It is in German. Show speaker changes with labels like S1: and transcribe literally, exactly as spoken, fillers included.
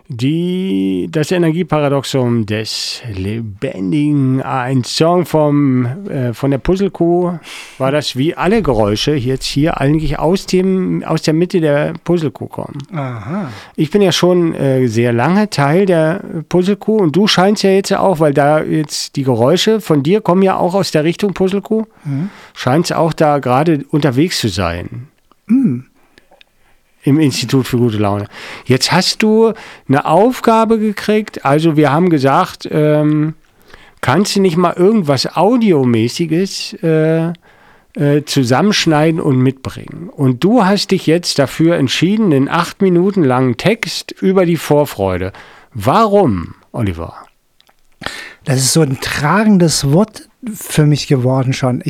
S1: Die, das Energieparadoxon des Lebendigen, ein Song vom, äh, von der Puzzlekuh, war das wie alle Geräusche jetzt hier eigentlich aus, dem, aus der Mitte der Puzzlekuh kommen.
S2: Aha.
S1: Ich bin ja schon äh, sehr lange Teil der Puzzlekuh und du scheinst ja jetzt auch, weil da jetzt die Geräusche von dir kommen ja auch aus der Richtung Puzzlekuh, mhm. scheinst auch da gerade unterwegs zu sein. Mhm. Im Institut für gute Laune. Jetzt hast du eine Aufgabe gekriegt, also wir haben gesagt, ähm, kannst du nicht mal irgendwas Audiomäßiges äh, äh, zusammenschneiden und mitbringen? Und du hast dich jetzt dafür entschieden, einen acht Minuten langen Text über die Vorfreude. Warum, Oliver?
S2: Das ist so ein tragendes Wort für mich geworden schon. Ich